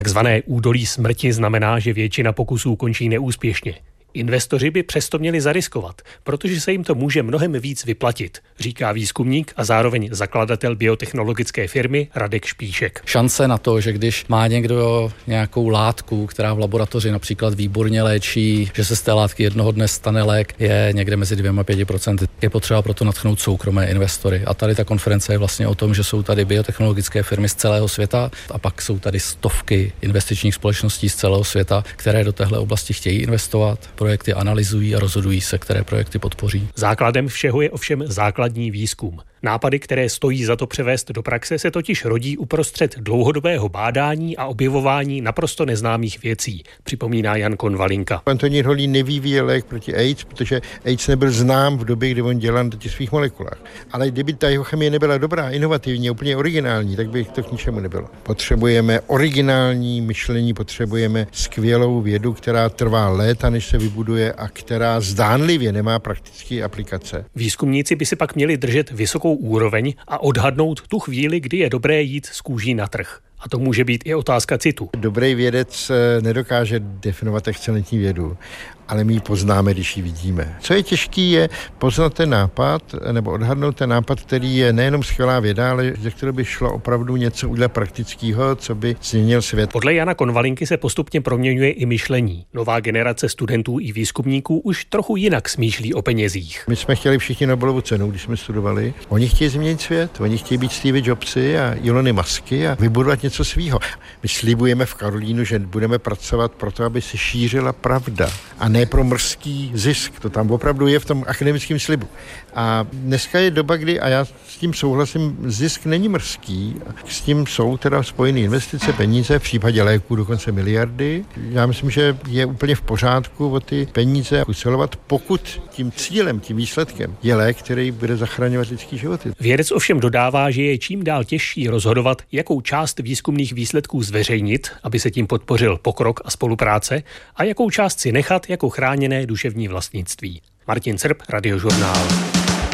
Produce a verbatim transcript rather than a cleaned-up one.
Takzvané údolí smrti znamená, že většina pokusů končí neúspěšně. Investoři by přesto měli zariskovat, protože se jim to může mnohem víc vyplatit, říká výzkumník a zároveň zakladatel biotechnologické firmy Radek Špíšek. Šance na to, že když má někdo nějakou látku, která v laboratoři například výborně léčí, že se z té látky jednoho dne stane lék, je někde mezi dvěma a pěti procenty. Je potřeba proto nadchnout soukromé investory. A tady ta konference je vlastně o tom, že jsou tady biotechnologické firmy z celého světa a pak jsou tady stovky investičních společností z celého světa, které do téhle oblasti chtějí investovat. Projekty analyzují a rozhodují se, které projekty podpoří. Základem všeho je ovšem základní výzkum. Nápady, které stojí za to převést do praxe, se totiž rodí uprostřed dlouhodobého bádání a objevování naprosto neznámých věcí, připomíná Jan Konvalinka. Antonín Holý nevyvíjel lék proti AIDS, protože AIDS nebyl znám v době, kdy on dělal na těch svých molekulách. Ale kdyby ta jeho chemie nebyla dobrá, inovativní, úplně originální, tak by to k ničemu nebylo. Potřebujeme originální myšlení, potřebujeme skvělou vědu, která trvá léta, než se vybuduje a která zdánlivě nemá praktické aplikace. Výzkumníci by si pak měli držet vysokou úroveň a odhadnout tu chvíli, kdy je dobré jít z kůží na trh. A to může být i otázka citu. Dobrý vědec nedokáže definovat excelentní vědu, ale my ji poznáme, když ji vidíme. Co je těžký, je poznat ten nápad, nebo odhadnout ten nápad, který je nejenom skvělá věda, ale ze kterého by šlo opravdu něco udělat praktického, co by změnil svět. Podle Jana Konvalinky se postupně proměňuje i myšlení. Nová generace studentů i výzkumníků už trochu jinak smýšlí o penězích. My jsme chtěli všichni Nobelovu cenu, když jsme studovali. Oni chtějí změnit svět, oni chtějí být Steve Jobsy a Elony Musky a vybudovat něco svýho. My slibujeme v Karolínu, že budeme pracovat pro to, aby se šířila pravda a ne pro mrzký zisk. To tam opravdu je v tom akademickém slibu. A dneska je doba, kdy, a já s tím souhlasím, zisk není mrzký. S tím jsou teda spojené investice, peníze, v případě léků dokonce miliardy. Já myslím, že je úplně v pořádku o ty peníze usilovat, pokud tím cílem, tím výsledkem je lék, který bude zachraňovat lidský životy. Vědec ovšem dodává, že je čím dál těžší rozhodovat, jakou část výzkumných výsledků zveřejnit, aby se tím podpořil pokrok a spolupráce, a jakou část si nechat jako chráněné duševní vlastnictví. Martin Srb, Radiožurnál.